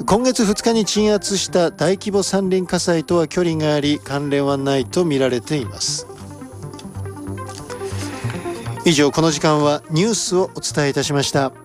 今月2日に鎮圧した大規模山林火災とは距離があり、関連はないと見られています。以上、この時間はニュースをお伝えいたしました。